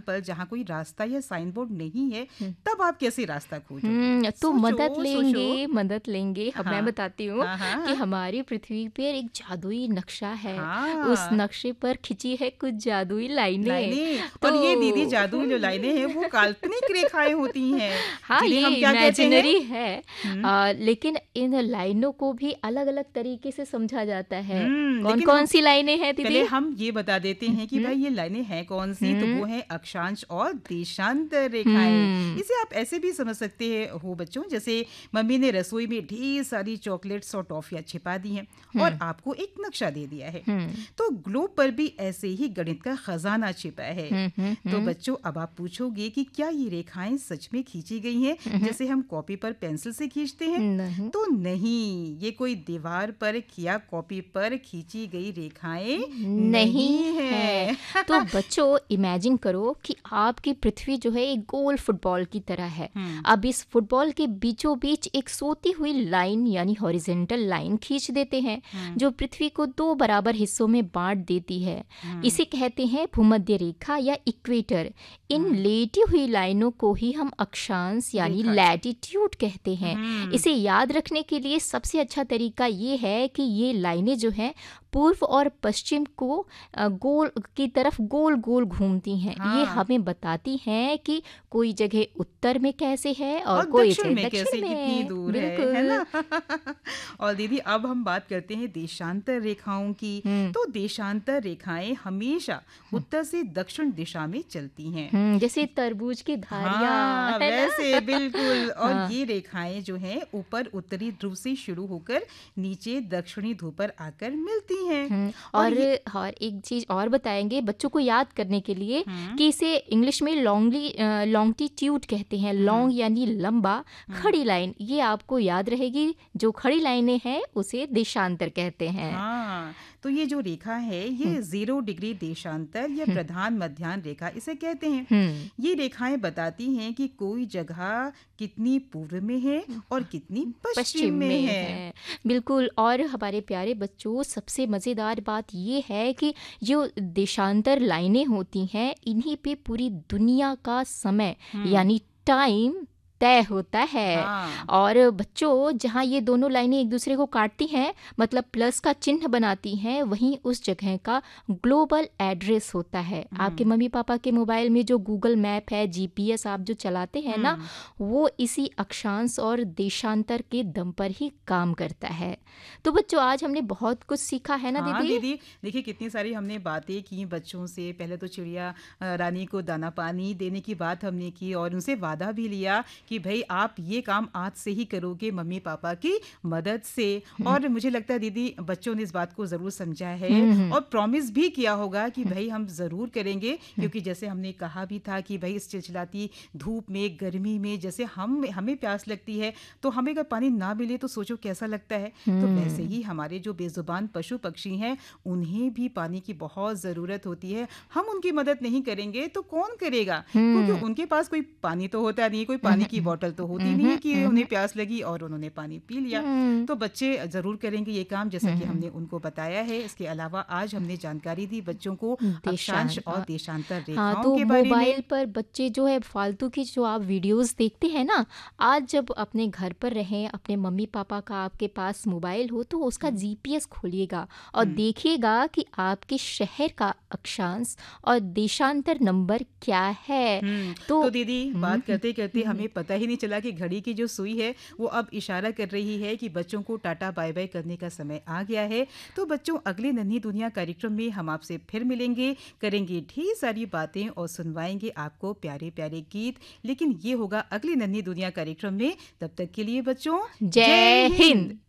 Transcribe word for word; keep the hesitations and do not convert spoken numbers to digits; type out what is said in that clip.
Example जहाँ कोई रास्ता या साइन बोर्ड नहीं है, तब आप कैसे रास्ता खोजोगे? हम्म, तो सोचो, मदद सोचो। लेंगे मदद लेंगे हम मैं हाँ, बताती हूँ हाँ, कि हाँ, हमारी पृथ्वी पर एक जादुई नक्शा है। उस हाँ, नक्शे पर खिंची है कुछ जादुई लाइनें। लाइनें। तो और ये दीदी जादुई जो लाइनें हैं वो काल्पनिक रेखाएं होती हैं, हाँ, जिन्हें ये हम क्या कहते हैं? इमेजिनरी है। हम्म आ, लेकिन इन लाइनों को भी अलग अलग तरीके से समझा जाता है। हम्म कौन लेकिन कौन हम सी लाइनें हैं पहले दीदी? हम ये बता देते हैं कि हम्म भाई ये लाइनें हैं कौन सी, तो हम्म वो है अक्षांश और देशांतर रेखाएं। हम्म इसे आप ऐसे भी समझ सकते हैं हो बच्चों, जैसे मम्मी ने रसोई में ढेर सारी चॉकलेट्स और टॉफियां छिपा दी हैं और हम्म आपको एक नक्शा दे दिया है। हम्म तो ग्लोब पर भी ऐसे ही गणित का खजाना छिपा है। हम्म हम्म तो हम्म बच्चों अब आप पूछोगे कि क्या ये रेखाएं सच में खींची गई हैं हम्म, जैसे हम कॉपी पर पेंसिल से खींचते हैं? नहीं तो नहीं, ये कोई दीवार पर या कॉपी पर खींची गई रेखाएं नहीं नहीं है। है। तो बच्चों इमेजिन करो कि आपकी पृथ्वी जो है एक गोल फुटबॉल की तरह है। हम्म अब इस फुटबॉल के बीचों बीच एक सोती हुई लाइन यानी हॉरिजेंटल लाइन खींच देते हैं हम्म जो पृथ्वी को दो बराबर हिस्सों में बांट देती है। हम्म इसे कहते हैं भूमध्य रेखा या इक्वेटर। इन हम्म लेटी हुई लाइनों को ही हम अक्षांश यानी रेखा। लैटिट्यूड कहते हैं। हम्म इसे याद रखने के लिए सबसे अच्छा तरीका ये है कि ये लाइनें जो हैं पूर्व और पश्चिम को अ, गोल की तरफ गोल गोल घूमती हैं। ये हाँ, हमें बताती हैं कि कोई जगह उत्तर में कैसे है और और कोई दक्षिण जगह में कैसे, दक्षिण कितनी में। दूर है है बिल्कुल। ना? और दीदी अब हम बात करते हैं देशांतर रेखाओं की। हम्म तो देशांतर रेखाएं हमेशा उत्तर से दक्षिण दिशा में चलती हैं। हम्म जैसे तरबूज की धारियां हाँ, है ना। वैसे बिल्कुल। और हाँ ये रेखाएं जो हैं ऊपर उत्तरी ध्रुव से शुरू होकर नीचे दक्षिणी ध्रुव पर आकर मिलती हैं। हम्म, और और ये और एक चीज और बताएंगे बच्चों को याद करने के लिए हम्म कि इसे इंग्लिश में लॉन्गली लॉन्गिट्यूड कहते हैं। हम्म लॉन्ग यानी लंबा, हम्म खड़ी लाइन ये आपको याद रहेगी। जो खड़ी लाइनें हैं उसे देशांतर कहते हैं। हाँ, तो ये जो रेखा है हम्म ये जीरो डिग्री देशांतर या हम्म प्रधान मध्याह्न रेखा इसे कहते हैं। हम्म ये रेखाएं बताती हैं कि कोई जगह कितनी पूर्व में है और कितनी पश्चिम पश्चिम में में है। है। बिल्कुल। और हमारे प्यारे बच्चों सबसे मज़ेदार बात ये है कि जो देशांतर लाइनें होती हैं इन्हीं पे पूरी दुनिया का समय हम्म यानी टाइम तय होता है। हाँ और बच्चों जहाँ ये दोनों लाइनें एक दूसरे को काटती हैं मतलब प्लस का चिन्ह बनाती हैं वहीं उस जगह का ग्लोबल एड्रेस होता है। आपके हम्म मम्मी पापा के मोबाइल में जो गूगल मैप है, जीपीएस आप जो चलाते हैं ना, हम्म वो इसी अक्षांश और देशांतर के दम पर ही काम करता है। तो बच्चों आज हमने बहुत कुछ सीखा है ना हाँ दीदी? दीदी, देखिए कितनी सारी हमने बातें की बच्चों से। पहले तो चिड़िया अ, रानी को दाना पानी देने की बात हमने की और उनसे वादा भी लिया कि भाई आप ये काम आज से ही करोगे मम्मी पापा की मदद से। हम्म और मुझे लगता है दीदी बच्चों ने इस बात को ज़रूर समझा है हम्म और प्रॉमिस भी किया होगा कि हम्म भाई हम ज़रूर करेंगे, हम्म क्योंकि जैसे हमने कहा भी था कि भाई इस चिलचिलाती धूप में गर्मी में जैसे हम हमें प्यास लगती है तो हमें अगर पानी ना मिले तो सोचो कैसा लगता है। तो वैसे हम्म ही हमारे जो बेजुबान पशु पक्षी हैं उन्हें भी पानी की बहुत ज़रूरत होती है। हम उनकी मदद नहीं करेंगे तो कौन करेगा, क्योंकि हम्म उनके पास कोई पानी तो होता नहीं, कोई पानी की हम्म बोतल तो होती नहीं है हम्म कि हम्म उन्हें प्यास लगी और उन्होंने पानी पी लिया। हम्म तो बच्चे ज़रूर करेंगे ये काम जैसा कि हम्म हमने उनको बताया है। इसके अलावा आज हमने जानकारी दी बच्चों को अक्षांश देशान और अ, देशांतर हाँ, रेखाओं तो के बारे में। मोबाइल पर बच्चे जो है फालतू की जो आप वीडियोस देखते हैं ना, आज जब अपने घर पर रहें, अपने मम्मी पापा का आपके पास मोबाइल हो तो उसका हम्म जीपीएस खोलिएगा और हम्म देखिएगा कि आपके शहर का अक्षांश और देशांतर नंबर क्या है। हुँ। तो तो दीदी हम्म बात करते-करते हम्म हमें पता ही नहीं चला कि घड़ी की जो सुई है वो अब इशारा कर रही है कि बच्चों को टाटा बाय-बाय करने का समय आ गया है। तो बच्चों अगले नन्ही दुनिया कार्यक्रम में हम आपसे फिर मिलेंगे, करेंगे ढेर सारी बातें और सुनवाएँगे आपको प्यारे-प्यारे गीत। लेकिन ये होगा अगली नन्ही दुनिया कार्यक्रम में। तब तक के लिए बच्चों जय जय हिंद। हिंद।